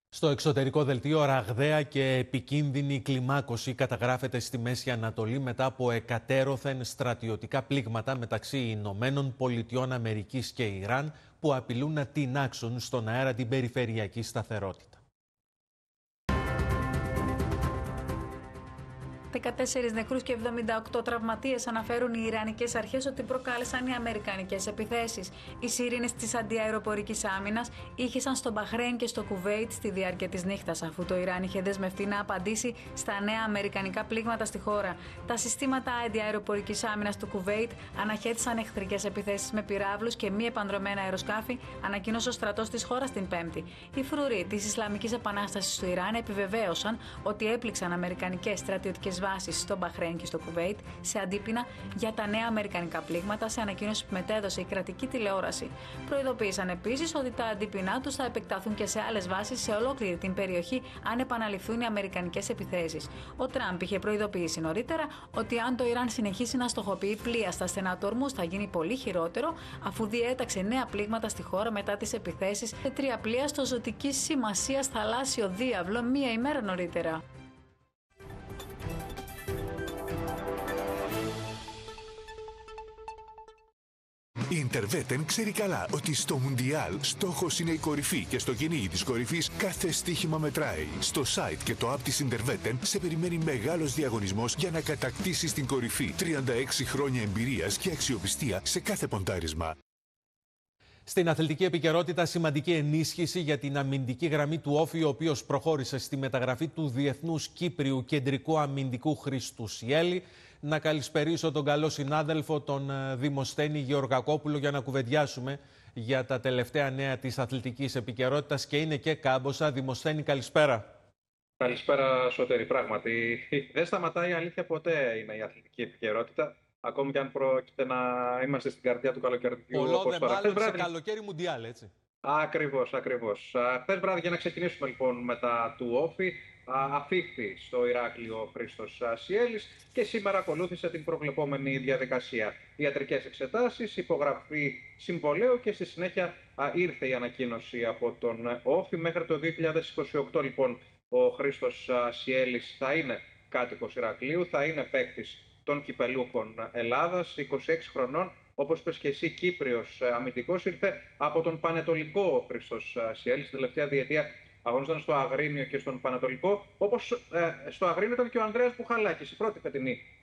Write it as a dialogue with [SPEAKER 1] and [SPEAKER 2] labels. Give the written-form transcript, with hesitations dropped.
[SPEAKER 1] Στο εξωτερικό δελτίο, ραγδαία και επικίνδυνη κλιμάκωση καταγράφεται στη Μέση Ανατολή μετά από εκατέρωθεν στρατιωτικά πλήγματα μεταξύ Ηνωμένων Πολιτειών Αμερικής και Ιράν που απειλούν να τινάξουν στον αέρα την περιφερειακή σταθερότητα.
[SPEAKER 2] 14 νεκρούς και 78 τραυματίες αναφέρουν οι Ιρανικές αρχές ότι προκάλεσαν οι Αμερικανικές επιθέσεις. Οι σιρήνες της αντιαεροπορικής άμυνας ήχησαν στο Μπαχρέιν και στο Κουβέιτ στη διάρκεια της νύχτας, αφού το Ιράν είχε δεσμευτεί να απαντήσει στα νέα αμερικανικά πλήγματα στη χώρα. Τα συστήματα αντιαεροπορικής άμυνας του Κουβέιτ αναχέτησαν εχθρικές επιθέσεις με πυράβλους και μη επανδρωμένα αεροσκάφη, ανακοίνωσε ο στρατός της χώρας την Πέμπτη. Οι φρουροί της Ισλαμικής Επανάστασης του Ιράν επιβεβαίωσαν ότι έπληξαν αμερικανικές στρατιωτικές βάσεις στο Μπαχρέιν και στο Κουβέιτ σε αντίπεινα για τα νέα αμερικανικά πλήγματα, σε ανακοίνωση που μετέδωσε η κρατική τηλεόραση. Προειδοποίησαν επίσης ότι τα αντίπεινά τους θα επεκταθούν και σε άλλες βάσεις σε ολόκληρη την περιοχή αν επαναληφθούν οι αμερικανικές επιθέσεις. Ο Τραμπ είχε προειδοποιήσει νωρίτερα ότι αν το Ιράν συνεχίσει να στοχοποιεί πλοία στα στενά του Ορμούζ θα γίνει πολύ χειρότερο, αφού διέταξε νέα πλήγματα στη χώρα μετά τις επιθέσεις σε 3 πλοία στο ζωτικής σημασίας θαλάσσιο διάβλο μία ημέρα νωρίτερα.
[SPEAKER 3] Η Interveten ξέρει καλά ότι στο Μουντιάλ στόχος είναι η κορυφή και στο κυνήγι της κορυφής κάθε στοίχημα μετράει. Στο site και το app της Interveten σε περιμένει μεγάλος διαγωνισμός για να κατακτήσεις την κορυφή. 36 χρόνια εμπειρίας και αξιοπιστία σε κάθε ποντάρισμα.
[SPEAKER 1] Στην αθλητική επικαιρότητα, σημαντική ενίσχυση για την αμυντική γραμμή του Όφη, ο οποίος προχώρησε στη μεταγραφή του Διεθνούς Κύπριου Κεντρικού Αμυντικού Χρήστου Σιέλη. Να καλησπερίσω τον καλό συνάδελφο, τον Δημοσθένη Γεωργακόπουλο, για να κουβεντιάσουμε για τα τελευταία νέα της αθλητικής επικαιρότητας, και είναι και κάμποσα. Δημοσθένη, καλησπέρα.
[SPEAKER 4] Καλησπέρα, Σωτήρη. Πράγματι, δεν σταματάει, η αλήθεια, ποτέ είναι η αθλητική επικαιρότητα. Ακόμη και αν πρόκειται να είμαστε στην καρδιά του καλοκαιριού.
[SPEAKER 1] Πολλό δε μάλλον σε καλοκαίρι Μουντιάλ, έτσι.
[SPEAKER 4] Ακριβώς. Χθες βράδυ, για να ξεκινήσουμε λοιπόν μετά του Όφη, αφήχθη στο Ηράκλειο ο Χρήστος Σιέλης και σήμερα ακολούθησε την προβλεπόμενη διαδικασία. Ιατρικές εξετάσεις, υπογραφή συμβολαίου και στη συνέχεια ήρθε η ανακοίνωση από τον Όφη. Μέχρι το 2028 λοιπόν ο Χρήστος Σιέλης θα είναι κάτοικος Ηρακλείου, θα είναι παίκτης των κυπελούχων Ελλάδας, 26 χρονών, όπως είπες και εσύ, Κύπριος αμυντικός. Ήρθε από τον Πανετολικό ο Χρήστος Σιέλης. Την τελευταία διετία αγωνίζονταν στο Αγρίνιο και στον Πανετολικό, όπως στο Αγρίνιο ήταν και ο Ανδρέας Μπουχαλάκης, η πρώτη φετινή